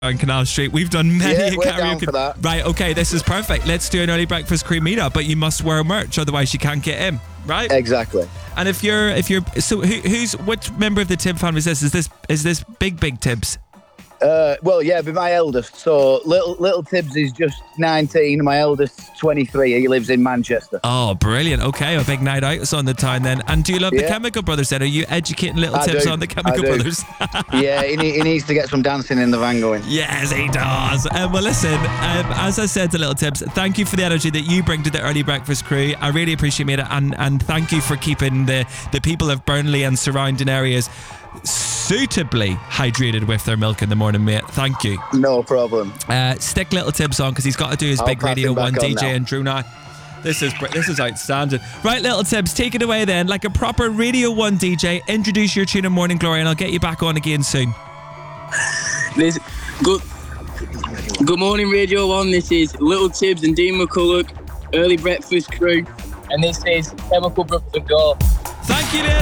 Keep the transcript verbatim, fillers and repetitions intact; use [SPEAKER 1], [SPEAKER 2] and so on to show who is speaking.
[SPEAKER 1] on Canal Street. We've done many
[SPEAKER 2] Yeah, we're
[SPEAKER 1] karaoke.
[SPEAKER 2] down for that.
[SPEAKER 1] Right, okay, this is perfect. Let's do an early breakfast crew meetup, but you must wear merch, otherwise you can't get in. Right?
[SPEAKER 2] Exactly.
[SPEAKER 1] And if you're, if you're, so who, who's, which member of the Tib family is this? Is this, is this Big Big Tibbs?
[SPEAKER 2] Uh, well, yeah, but my eldest. So little little Tibbs is just nineteen. My eldest's twenty-three. He lives in Manchester.
[SPEAKER 1] Oh, brilliant. Okay, a big night out on the town then. And do you love the
[SPEAKER 2] Yeah.
[SPEAKER 1] Chemical Brothers then? Are you educating little
[SPEAKER 2] I
[SPEAKER 1] Tibbs
[SPEAKER 2] do.
[SPEAKER 1] on the
[SPEAKER 2] I
[SPEAKER 1] Chemical
[SPEAKER 2] do.
[SPEAKER 1] Brothers?
[SPEAKER 2] Yeah, he, ne- he needs to get some dancing in the van going.
[SPEAKER 1] Yes, he does. Um, well, listen, um, as I said to Little Tibbs, thank you for the energy that you bring to the early breakfast crew. I really appreciate it. And, and thank you for keeping the, the people of Burnley and surrounding areas suitably hydrated with their milk in the morning, mate. Thank you.
[SPEAKER 2] No problem.
[SPEAKER 1] Uh, stick Little Tibbs on because he's got to do his
[SPEAKER 2] I'll
[SPEAKER 1] big
[SPEAKER 2] pass
[SPEAKER 1] Radio
[SPEAKER 2] him back
[SPEAKER 1] one
[SPEAKER 2] on
[SPEAKER 1] D J
[SPEAKER 2] now.
[SPEAKER 1] and Drew now. This is this is outstanding. Right, Little Tibbs, take it away then. Like a proper Radio one D J, introduce your tune of Morning Glory and I'll get you back on again soon.
[SPEAKER 3] This good good morning, Radio One. This is Little Tibbs and Dean McCulloch, early breakfast crew, and this is Chemical Brothers and Go.
[SPEAKER 1] Thank you, Liam.